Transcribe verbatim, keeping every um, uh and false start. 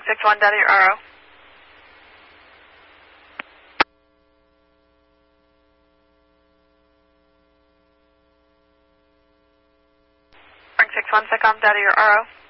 six one, data your R O. Frank six one, SECOM, data your R O.